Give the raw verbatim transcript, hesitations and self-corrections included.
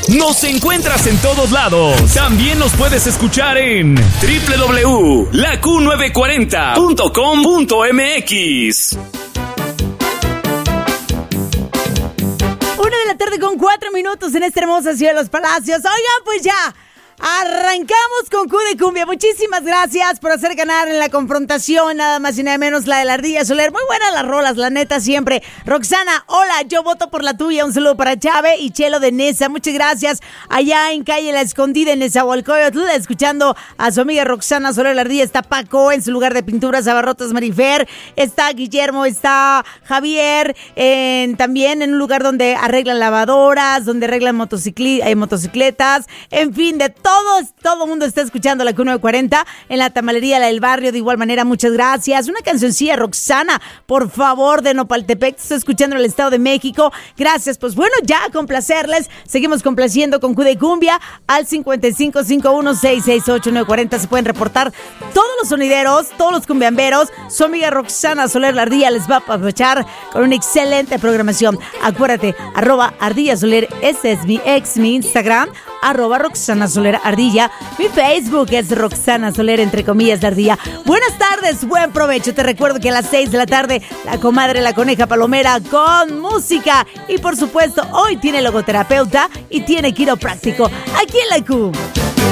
Nos encuentras en todos lados. También nos puedes escuchar en doble u doble u doble u punto la Q novecientos cuarenta punto com punto m x. Una de la tarde con cuatro minutos en esta hermosa ciudad de Los Palacios. Oigan, pues ya arrancamos con Q de Cumbia. Muchísimas gracias por hacer ganar en la confrontación, nada más y nada menos la de la Ardilla Soler. Muy buenas las rolas, la neta, siempre. Roxana, hola, yo voto por la tuya. Un saludo para Chave y Chelo de Nesa. Muchas gracias. Allá en Calle La Escondida, en Nezahualcóyotl, escuchando a su amiga Roxana Soler, la Ardilla. Está Paco en su lugar de pinturas, Abarrotas Marifer. Está Guillermo, está Javier, en, también en un lugar donde arreglan lavadoras, donde arreglan motocicli- eh, motocicletas. En fin, de todo. Todos, todo el mundo está escuchando la Q novecientos cuarenta en la tamalería, la del barrio. De igual manera, muchas gracias. Una cancioncilla, Roxana, por favor, de Nopaltepec. Te estoy escuchando en el Estado de México. Gracias. Pues bueno, ya a complacerles. Seguimos complaciendo con Q de Cumbia al cincuenta y cinco cincuenta y uno sesenta y seis ochenta y nueve cuarenta. Se pueden reportar todos los sonideros, todos los cumbiamberos. Su amiga Roxana Soler, la Ardilla, les va a aprovechar con una excelente programación. Acuérdate, arroba Ardilla Soler. Ese es mi ex, mi Instagram. Arroba Roxana Soler Ardilla. Mi Facebook es Roxana Soler, entre comillas, de Ardilla. Buenas tardes, buen provecho. Te recuerdo que a las seis de la tarde, la comadre La Coneja Palomera con música. Y por supuesto, hoy tiene logoterapeuta y tiene quiropráctico. Aquí en la Q.